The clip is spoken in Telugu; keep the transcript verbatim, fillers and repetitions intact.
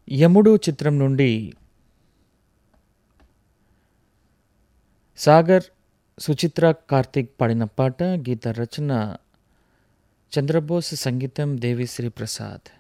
'యముడు' చిత్రం నుండి 'సాగర్', సుచిత్ర, కార్తీక్ పాడిన పాట. గీత రచన చంద్రబోస్, సంగీతం దేవిశ్రీ ప్రసాద్.